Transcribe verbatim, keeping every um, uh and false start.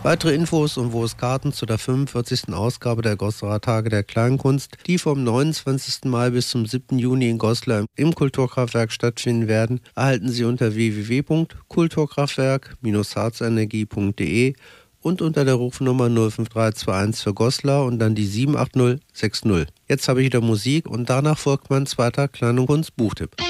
Weitere Infos und wo es Karten zu der fünfundvierzigsten Ausgabe der Goslar Tage der Kleinkunst, die vom neunundzwanzigsten Mai bis zum siebten Juni in Goslar im Kulturkraftwerk stattfinden werden, erhalten Sie unter w w w punkt kulturkraftwerk Bindestrich harzenergie punkt de und unter der Rufnummer null fünf drei zwei eins für Goslar und dann die sieben acht null sechs null. Jetzt habe ich wieder Musik und danach folgt mein zweiter Klein- und Kunst-Buchtipp.